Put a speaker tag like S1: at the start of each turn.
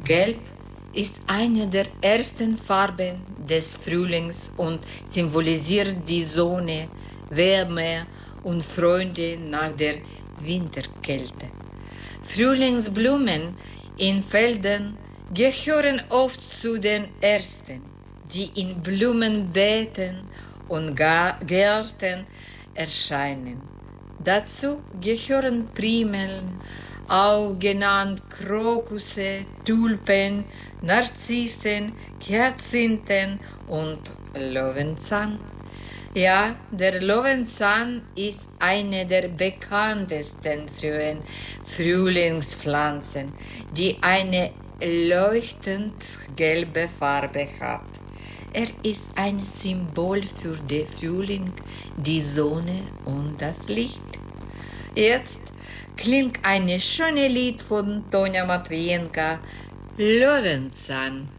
S1: Gelb ist eine der ersten Farben des Frühlings und symbolisiert die Sonne, Wärme und Freude nach der Winterkälte. Frühlingsblumen in Feldern gehören oft zu den ersten, die in Blumenbeeten und Gärten erscheinen. Dazu gehören Primeln, auch genannt Krokusse, Tulpen, Narzissen, Hyazinthen und Löwenzahn. Ja, der Löwenzahn ist eine der bekanntesten frühen Frühlingspflanzen, die eine leuchtend gelbe Farbe hat. Er ist ein Symbol für den Frühling, die Sonne und das Licht. Jetzt klingt ein schönes Lied von Tonja Matwijenka, Löwenzahn.